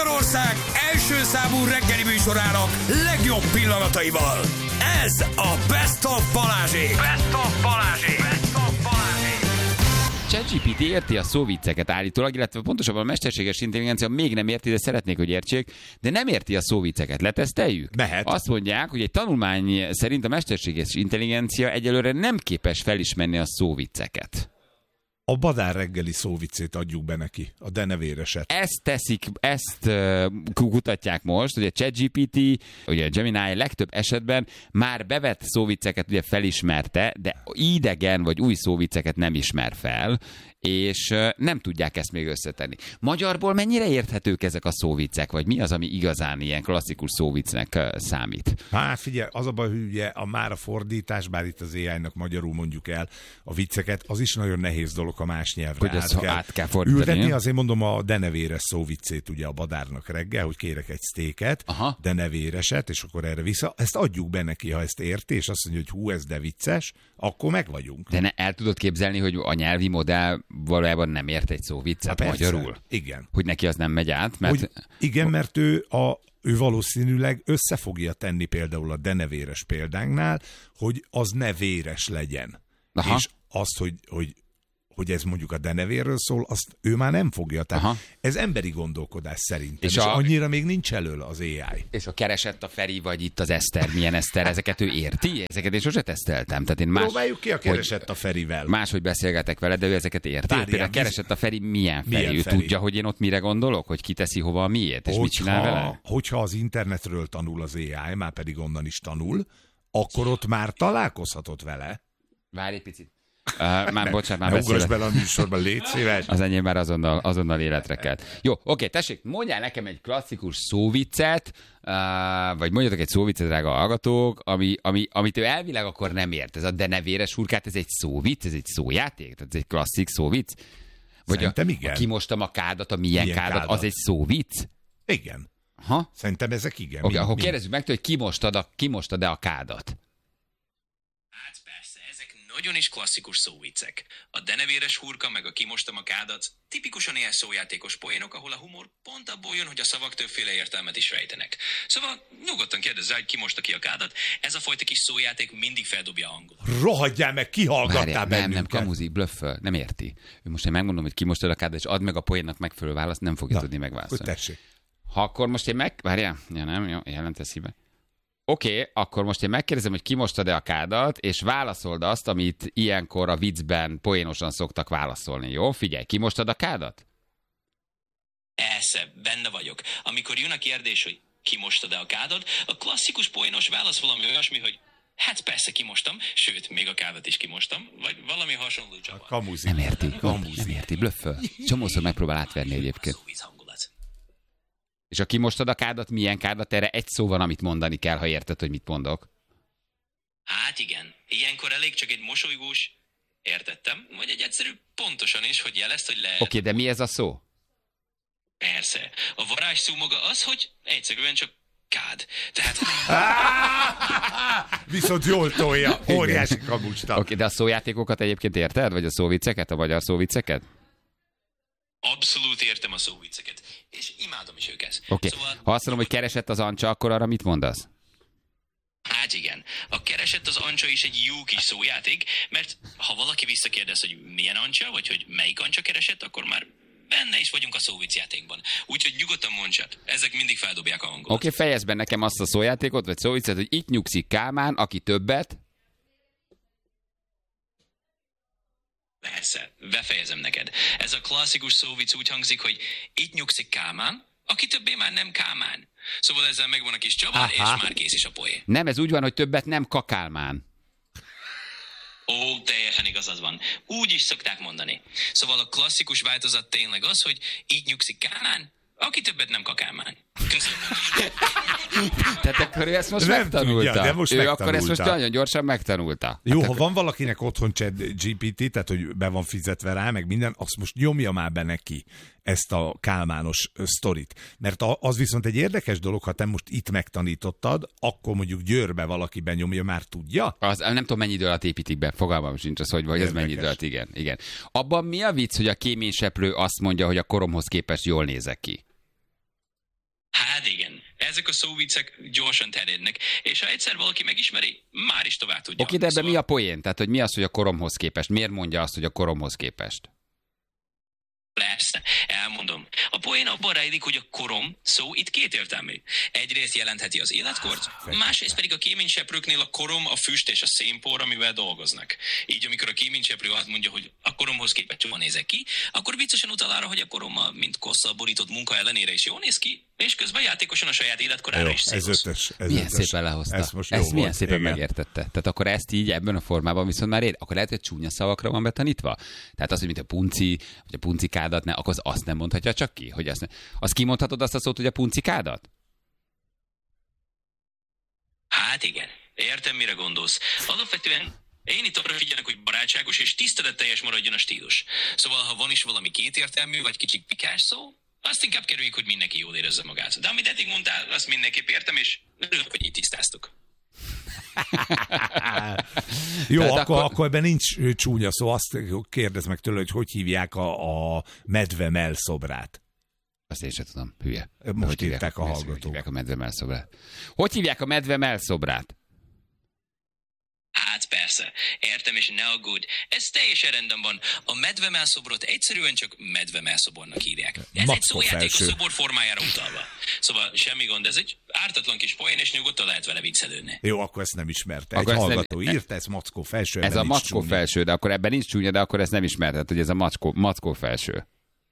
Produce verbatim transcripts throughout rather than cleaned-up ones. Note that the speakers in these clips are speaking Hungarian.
Magyarország első számú reggeli műsorának legjobb pillanataival. Ez a Best of Balázsék. Best of Balázsék. Best of Balázsék. ChatGPT érti a szóvicceket állítólag, illetve pontosabban a mesterséges intelligencia még nem érti, de szeretnék, hogy értsék, de nem érti a szóvicceket. Leteszteljük? Mehet. Azt mondják, hogy egy tanulmány szerint a mesterséges intelligencia egyelőre nem képes felismerni a szóvicceket. A Badár reggeli szóviccét adjuk be neki, a denevéreset. Ezt teszik, ezt uh, kutatják most, hogy a ChatGPT, ugye a Gemini legtöbb esetben már bevett szóvicceket ugye felismerte, de idegen vagy új szóvicceket nem ismer fel, és uh, nem tudják ezt még összetenni. Magyarból mennyire érthetők ezek a szóviccek, vagy mi az, ami igazán ilyen klasszikus szóviccnek uh, számít? Hát figyelj, az a baj, hogy ugye a már a fordítás, bár itt az á í-nak magyarul mondjuk el a vicceket, az is nagyon nehéz dolog a más nyelvre. Hogy át kell, át kell fordítani. Ültetni, azért mondom a denevéres szóviccét ugye a Badárnak reggel, hogy kérek egy sztéket, Aha. denevéreset, és akkor erre vissza. Ezt adjuk be neki, ha ezt érti, és azt mondja, hogy hú, ez de vicces, akkor meg vagyunk. De ne, el tudod képzelni, hogy a nyelvi modell valójában nem ért egy szóviccet Há, magyarul? Igen. Hogy neki az nem megy át? Mert... Hogy igen, mert ő, a, ő valószínűleg össze fogja tenni például a denevéres példánknál, hogy az ne véres legyen. Aha. És azt, hogy, hogy hogy ez mondjuk a denevérről szól, azt ő már nem fogja. Tehát Aha. ez emberi gondolkodás szerintem, és, És és a- annyira még nincs elől az á í. És a keresett a Feri, vagy itt az Eszter, milyen Eszter, ezeket ő érti? Ezeket én sose teszteltem. Tehát én más, Próbáljuk ki a keresett a Ferivel. máshogy beszélgetek vele, de ő ezeket érti. Várjál, Például biz- keresett a Feri, milyen Feri? Milyen ő Feri? tudja, hogy én ott mire gondolok? Hogy kiteszi hova a miért? És mit csinál vele? hogyha az internetről tanul az á í, már pedig onnan is tanul, akkor ott már találkozhatott vele. Várj egy picit. Uh, már bocsánat, már Ne ugass beszélek. bele a műsorban, légy szíves. Az enyém már azonnal, azonnal életre kelt. Jó, oké, tessék, mondjál nekem egy klasszikus szóviccet, uh, vagy mondjatok egy szóviccet, drága hallgatók, ami, ami, amit ő elvileg akkor nem ért. Ez a denevéres hurkát, ez egy szóvic, ez egy szójáték? Tehát ez egy klasszik szóvic? Vagy Szerintem a, igen. a kimostam a kádat, a milyen, Milyen kádat, kádat? az egy szóvic? Igen. Ha? Szerintem ezek igen. Oké, Mi- akkor mi- kérdezzük meg tőle, hogy kimostad, a, kimostad-e a kádat? Hát persze, ezek nagyon is klasszikus szóviccek. A denevéres hurka meg a kimostam a kádat tipikusan ilyen szójátékos poénok, ahol a humor pont abból jön, hogy a szavak többféle értelmet is rejtenek. Szóval nyugodtan kérdezz rá, hogy kimosta ki a kádat. Ez a fajta kis szójáték mindig feldobja a hangot. Rohadjál meg, kihallgattál Várjál, nem, bennünket. nem, kamuzik, blöfföl, nem érti. Ő most én megmondom, hogy kimostad a kádat, és add meg a poénnak megfelelő választ, nem fogja Na, tudni Hogy megválaszolni. tessék. Ha akkor most én meg... Várjál, ja nem, jó, jelentesz híve. Oké, okay, akkor most én megkérdezem, hogy kimostad-e a kádat, és válaszold azt, amit ilyenkor a viccben poénosan szoktak válaszolni, jó? Figyelj, kimostad a kádat? Persze, benne vagyok. Amikor jön a kérdés, hogy kimostad-e a kádat, a klasszikus poénos válasz valami olyasmi, hogy hát persze kimostam, sőt, még a kádat is kimostam, vagy valami hasonló csavar. Kamuzik. Nem érti, nem Kamuzik. érti, blöfföl. Csomószor megpróbál átverni egyébként. Szóvíz hangulat. És a kimostad a kádat, milyen kádat, erre egy szó van, amit mondani kell, ha érted, hogy mit mondok. Hát igen, ilyenkor elég csak egy mosolygós, értettem, vagy egy egyszerű pontosan is, hogy jelezd, hogy lehet. Oké, okay, de mi ez a szó? Persze. A varázsszó maga az, hogy egyszerűen csak kád. Tehát Viszont jól tolja. Óriási kamucsta. Oké, okay, de a szójátékokat egyébként érted? Vagy a szóvicceket, a magyar szóvicceket? abszolút értem a szóvicceket, és imádom is őket. Oké, okay. Szóval, Ha azt mondom, hogy keresett az Ancsa, akkor arra mit mondasz? hát igen, a keresett az Ancsa is egy jó kis szójáték, mert ha valaki visszakérdez, hogy milyen Ancsa, vagy hogy melyik Ancsa keresett, akkor már benne is vagyunk a szóviccjátékban. Úgyhogy nyugodtan mondjad, ezek mindig feldobják a hangot. Oké, okay, fejezd be nekem azt a szójátékot, vagy szóviccet, hogy itt nyugszik Kálmán, aki többet... Persze, befejezem neked. Ez a klasszikus szóvic úgy hangzik, hogy itt nyugszik Kálmán, aki többé már nem Kálmán. Szóval ezzel megvan a kis csavar, Aha. és már kész is a poé. Nem, ez úgy van, hogy többet nem Kakálmán. Ó, teljesen igazad van. Úgy is szokták mondani. Szóval a klasszikus változat tényleg az, hogy így nyugszik Kálmán, aki többet nem kakálmán. Köszönöm. Tehát akkor ő ezt most Nem megtanulta. tudja, de most ő megtanulta. akkor ezt most nagyon gyorsan megtanulta. Jó, Hát ha akkor... van valakinek otthon chat gé pé té, tehát hogy be van fizetve rá, meg minden, azt most nyomja már be neki ezt a kálmános ö, sztorit. Mert a, az viszont egy érdekes dolog, ha te most itt megtanítottad, akkor mondjuk Győrbe valaki benyomja, már tudja? Az, nem tudom, mennyi idő alatt építik be, fogalmam sincs az, hogy vagy ez mennyi idő alatt, igen, igen. Abban mi a vicc, hogy a kéményseprő azt mondja, hogy a koromhoz képest jól nézek ki? ezek a szóviccek gyorsan terjednek, és ha egyszer valaki megismeri, már is tovább tudja. Oké, de ebben Szóval- mi a poén? Tehát, hogy mi az, hogy a koromhoz képest? Miért mondja azt, hogy a koromhoz képest? Persze, elmondom. A poén abban rejlik, hogy a korom szó itt kétértelmű. Egyrészt jelentheti az életkort, másrészt pedig a kéményseprőknél a korom, a füst és a szénpor, amivel dolgoznak. Így amikor a kéményseprő azt mondja, hogy a koromhoz képest jól nézek ki, akkor viccesen utal arra, hogy a korommal, mint kosszal borított munka ellenére is jól néz ki, és közben játékosan a saját életkorára Jó, is ez szélosz. ötös. Ez Milyen ötös. szépen lehozta. Ez most jó Ezt milyen volt. szépen Igen. megértette. Tehát akkor ezt így ebben a formában viszont már ér. Akkor lehet, hogy csúnya szavakra van betanítva. Tehát az, hogy mint a punci, vagy a puncikádat, ne, akkor az azt nem mondhatja csak ki. Hogy azt, ne, azt kimondhatod azt a szót, hogy a puncikádat? Hát igen, értem, mire gondolsz. Alapvetően én itt arra figyelek, hogy barátságos és tiszteletteljes maradjon a stílus. Szóval, ha van is valami kétértelmű, vagy kicsit pikáns szó, azt inkább kerüljük, hogy mindenki jól érezze magát. De amit eddig mondtál, azt mindenképp értem, és örülök, hogy így tisztáztuk. Jó, Tehát akkor, akkor- akkor ebben nincs ö, csúnya szó. Azt kérdezd meg tőle, hogy hogy hívják a, a medve mellszobrát. Azt én sem tudom, hülye. Most Hogy hívják írták a hogy hallgatók. hívják a medve mellszobrát? Hogy hívják a medve mellszobrát? Hát persze, értem, és ne aggódj. Ez teljesen rendben van. A medvemelszobrot egyszerűen csak medvemelszobornak hívják. Ez egy Mackó szójáték a felső. szobor formájára utalva. Szóval semmi gond, ez egy ártatlan kis poén, és nyugodtan lehet vele viccelődni. Jó, akkor ezt nem ismerte. Egy Akkor ezt nem- hallgató írta, ez mackó felső. Ez ebben a nincs mackó csúnya. felső, de akkor ebben nincs csúnya, de akkor ezt nem ismerted, hogy ez a mackó, mackó felső.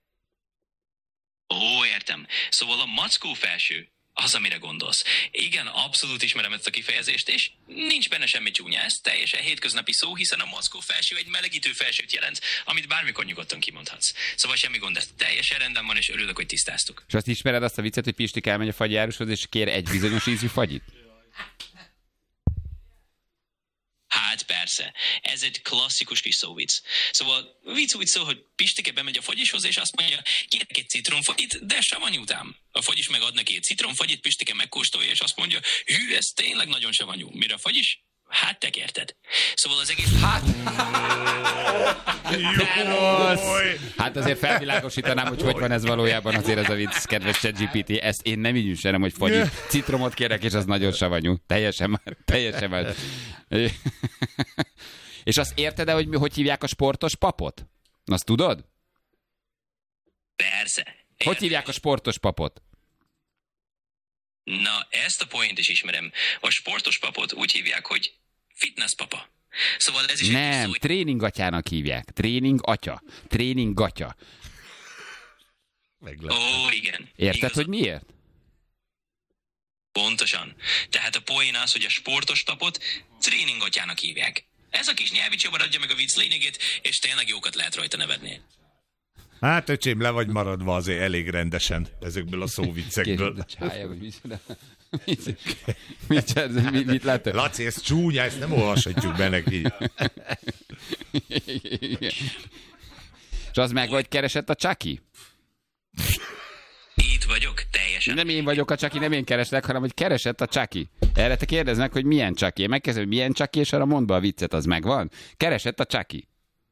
Ó, értem. Szóval a mackó felső, az, amire gondolsz. Igen, abszolút ismerem ezt a kifejezést, és nincs benne semmi csúnya. Ez teljesen hétköznapi szó, hiszen a mackó felső egy melegítő felsőt jelent, amit bármikor nyugodtan kimondhatsz. Szóval semmi gond, ez teljesen rendben van, és örülök, hogy tisztáztuk. És azt ismered azt a viccet, hogy Pistik elmegy a fagyárushoz, és kér egy bizonyos ízű fagyit? Hát persze, ez egy klasszikus kis szóvic. Szóval vicc úgy szól, hogy Pistike bemegy a fagyishoz, és azt mondja, kérek egy citromfagyit, de savanyú után. A fagyis megadna neki egy citromfagyit, Pistike megkóstolja, és azt mondja, hű, ez tényleg nagyon savanyú. Mire a fagyis? Hát te kérted. Szóval az egész... Hát... Hát azért felvilágosítanám, hogy hogy van ez valójában azért ez a vicc, kedves ChatGPT. Ezt én nem így üzenem, hogy fagyit. Citromot kérek, és az nagyon savanyú. Teljesen már, teljesen már. És azt érted-e, hogy mi- hogy hívják a sportos papot? Azt tudod? Persze. Hogy hívják a sportos papot? Na, ezt a poént is ismerem. A sportos papot úgy hívják, hogy fitness papa. Szóval ez is egy Nem, szó, tréningatjának hívják. Tréning atya. Tréning gatya. Meglep. Ó, igen. Érted, Igazad. hogy miért? Pontosan. Tehát a poén az, hogy a sportos papot tréningatjának hívják. Ez a kis nyelvi csavar adja meg a vicc lényegét, és tényleg jókat lehet rajta nevetni. Hát, öcsém, le vagy maradva azért elég rendesen ezekből a szóviccekből. Később csája, vagy micsoda. Mit, mit, mit, mit látod? Laci, ez csúnya, ezt nem olvashatjuk be neki. És az meg vagy keresett a Chucky? Itt vagyok, teljesen. Nem én vagyok a Chucky, nem én kereslek, hanem hogy keresett a Chucky. Erre te kérdeznek, hogy milyen Chucky. Én megkezdem, hogy milyen Chucky, és arra mondd be a viccet, az megvan. Keresett a Chucky.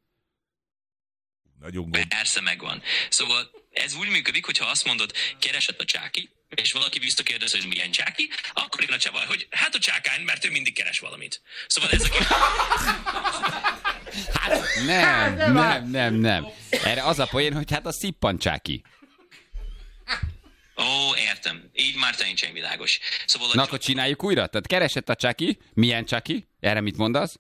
Nagyon gond. Persze megvan. Szóval ez úgy működik, hogyha azt mondod, keresett a csáki, és valaki visszakérdez, hogy milyen csáki, akkor jön a csavar, hogy hát a csákány, mert ő mindig keres valamit. Szóval ez a kis... Nem, nem, nem, nem. Erre az a poén, hogy hát a szippan Chucky. Ó, értem. Így már teljesen világos. Szóval a Na csa- akkor csináljuk újra? Tehát keresett a Chucky. Milyen Chucky? Erre mit mondasz?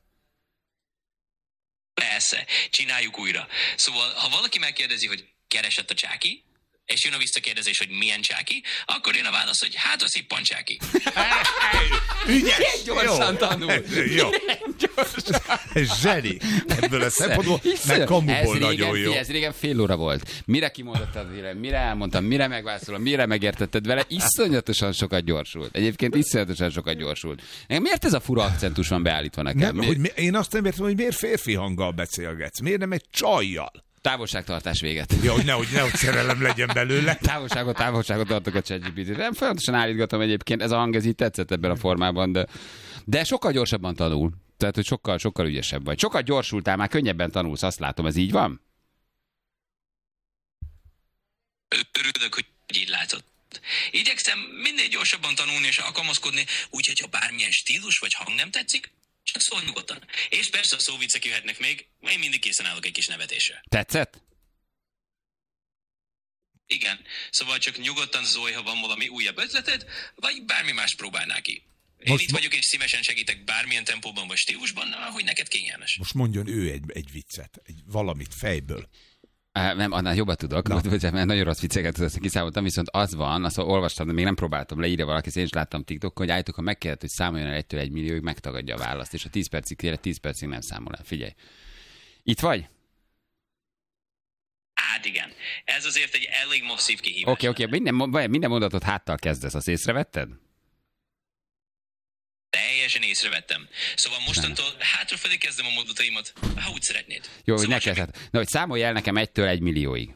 Persze, csináljuk újra. Szóval, ha valaki megkérdezi, hogy keresett a csáki, és jön a visszakérdezés, hogy milyen csáki, akkor jön a válasz, hogy hát a szippan csáki. Ügyes! Gyorsan Jó. tanul. Jó. Ez zseni. Ebből a szempontból, Hiszen- meg kamuból ez nagyon régen, jó. Ez régen fél óra volt. Mire kimondottad vele, mire elmondtam, mire megválaszolom, mire megértetted vele, iszonyatosan sokat gyorsult. Egyébként iszonyatosan sokat gyorsult. Nekem miért ez a fura akcentus van beállítva nekem? Nem, Mi- hogy mi, én azt nem értem, hogy miért férfi hanggal beszélgetsz. Miért nem egy csajjal? Távolságtartás véget. Ja, hogy nehogy, nehogy szerelem legyen belőle. Távolságot, távolságot tartok a ChatGPT-t. Nem folyamatosan állítgatom egyébként, ez a hang, ez így tetszett ebben a formában, de, de sokkal gyorsabban tanul. Tehát, hogy sokkal, sokkal ügyesebb vagy. Sokkal gyorsultál, már könnyebben tanulsz, azt látom, ez így van? Örülök, hogy így látod. Igyekszem minél gyorsabban tanulni és alkalmazkodni, úgyhogy ha bármilyen stílus vagy hang nem tetszik, csak szól nyugodtan. És persze a szóviccek jöhetnek még, én mindig készen állok egy kis nevetésre. Tetszett? Igen, szóval csak nyugodtan szólj, ha van valami újabb ötleted, vagy bármi más próbálnál ki. Én Most itt vagyok, és szívesen segítek bármilyen tempóban vagy stílusban, ahogy neked kényelmes. Most mondjon ő egy, egy viccet, egy valamit fejből. Uh, nem, annál jobban tudok, no. mert nagyon rossz vicceket tudod, kiszámoltam, viszont az van, azt olvastam, de még nem próbáltam le, írja valaki, én is láttam TikTokon, hogy állítok, ha megkérdezett, hogy számoljon el egytől egy millióig, megtagadja a választ, és a tíz percig kérje, tíz percig nem számol el. Figyelj. Itt vagy? Hát igen, ez azért egy elég masszív kihívás. Oké, okay, oké, okay. minden, minden mondatot háttal kezdesz, azt észrevetted? Teljesen észrevettem. Szóval mostantól hátrafelé kezdem a mondataimat, ha úgy szeretnéd. Jó, szóval hogy ne kezded. Na, hogy számolj el nekem egytől egy millióig.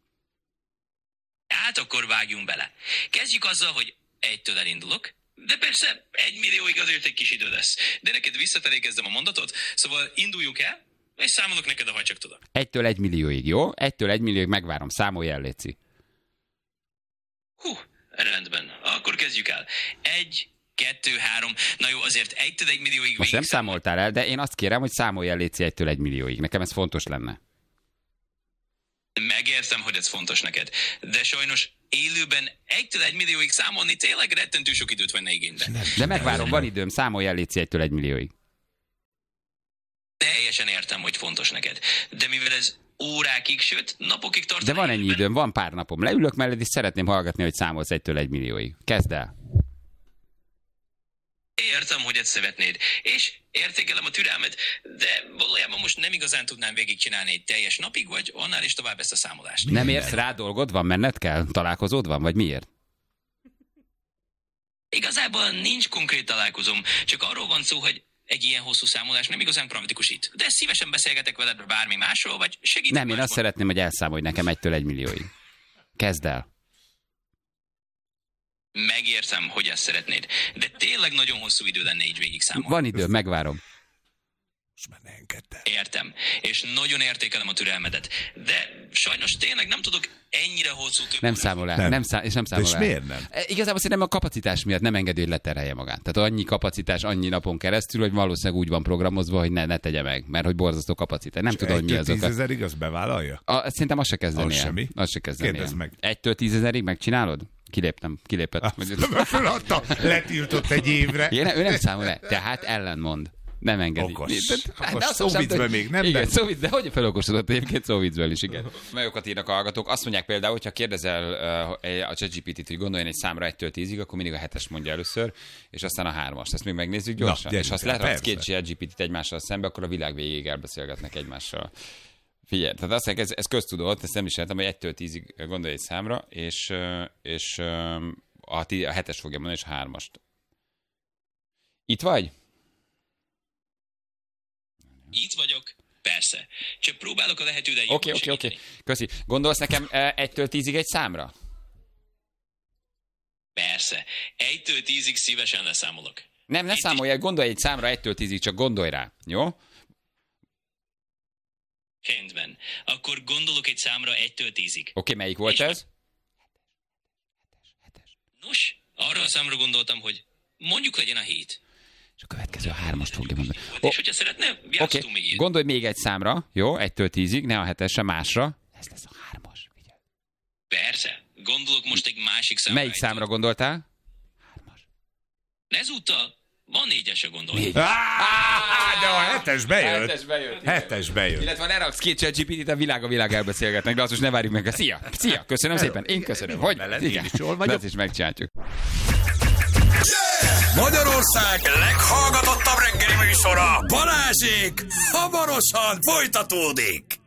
Hát akkor vágjunk bele. Kezdjük azzal, hogy egytől elindulok, de persze egy millióig azért egy kis idő lesz. De neked visszafelé kezdem a mondatot, szóval induljuk el, és számolok neked, ha csak tudok. Egytől egy millióig, jó? Egytől egy millióig megvárom. Számolj el, léci. Hú, rendben. Akkor kezdjük el. Egy, kettő, három. Na jó, azért egytől egy millióig most nem számoltál el, de én azt kérem, hogy számolj el, léci, egytől egy millióig. Nekem ez fontos lenne. Megértem, hogy ez fontos neked. De sajnos élőben egytől egy millióig számolni tényleg rettentő sok időt venne igénybe. De megvárom, van időm. Számolj el, léci, egytől egy millióig. Teljesen értem, hogy fontos neked. De mivel ez órákig, sőt, napokig tart. De van ennyi időm, van pár napom. Leülök mellett, és szeretném hallgatni, hogy számolsz egytől egy millióig. Kezd el. Értem, hogy ezt szeretnéd, és értékelem a türelmet, de valójában most nem igazán tudnám végigcsinálni egy teljes napig, vagy annál is tovább ezt a számolást. Nem érsz rá dolgod? Van, menned kell? Találkozód van, vagy miért? Igazából nincs konkrét találkozom, csak arról van szó, hogy egy ilyen hosszú számolás nem igazán praktikus itt. De szívesen beszélgetek veled bármi másról, vagy segítek. Nem, én azt szeretném, hogy elszámolj nekem egytől egy millióig. Kezd el. Megértem, hogy ezt szeretnéd, de tényleg nagyon hosszú idő lenne így végig számolni. Van idő, megvárom. Most már ne engedd el. Értem, és nagyon értékelem a türelmedet, de sajnos tényleg nem tudok ennyire hosszú több. Nem számol el, Nem. nem szá- és nem számol és el. miért nem? E, igazából szerintem a kapacitás miatt nem engedő, hogy leterhelje magát. Tehát annyi kapacitás, annyi napon keresztül, hogy valószínűleg úgy van programozva, hogy ne, ne tegye meg, mert hogy borzasztó kapacitás. Nem tudom, hogy mi az oka. tízezerig az bevállalja? A, szerintem azt se kezdeni Az el. semmi? Azt se kezdeni Kérdezd el. meg. Egytől tízezerig megcsinálod? Kiléptem, kilépett. Föladta, letiltott egy évre. Én, ő nem számol el, tehát ellenmond. Nem engedi. Okos. De, Okos. azt Szóviccből mondtam, még nem, igen, de- szóvic, de hogy felokosodott egyébként szóviccből is, igen. Melyokat írnak a hallgatók? Azt mondják például, hogyha kérdezel uh, a ChatGPT-t, hogy gondoljon egy számra egytől tízig, akkor mindig a hetes mondja először, és aztán a hármast. Ezt még megnézzük gyorsan. Na, és ha azt gyerünk, leraksz persze. két ChatGPT-t egymással szembe, akkor a világ végéig elbeszélgetnek egymással. Figyelj, tehát azt mondják, ez, ez köztudott, ezt nem is értem, hogy egytől tízig gondolj egy számra, és, uh, és uh, a, tí- a hetes fogja mondani, és a hármast. Itt vagy? Itt vagyok. Persze. Csak próbálok a lehető legjobban Oké, oké, oké. segíteni. Köszi. Gondolsz nekem eh, egytől tízig egy számra? Persze. Egytől tízig szívesen leszámolok. Nem, ne Itt számolj el, gondolj egy számra egytől tízig, csak gondolj rá. Jó? Oké, Rendben. Akkor gondolok egy számra egytől tízig. okay, melyik volt És- ez? Nos, arra a számra gondoltam, hogy mondjuk legyen a hét. És a következő a hármast fogja mondani. Oh, és hogyha szeretne, Oké, játszhatunk okay. még ilyet. Gondolj még egy számra, jó? Egytől tízig, ne a hetesre, másra. Ez lesz a hármas. Figyelj. Persze. Gondolok most egy másik számra. Melyik egytől. számra gondoltál? Hármas. Ezúttal van négyesre gondolni. Négy. Á, de a hetes bejött. Hetes bejött. igen. Hetes bejött. Illetve ne raksz két ChatGPT-t, a világ a világ elbeszélgetnek, de azt most ne várjuk meg. Szia! Szia! Köszönöm szépen. Én köszönöm. Hogy? Veled, én is jól vagyok. De ezt is megcsináljuk. Magyarország leghallgatottabb reggeli műsora, Balázsék, hamarosan folytatódik.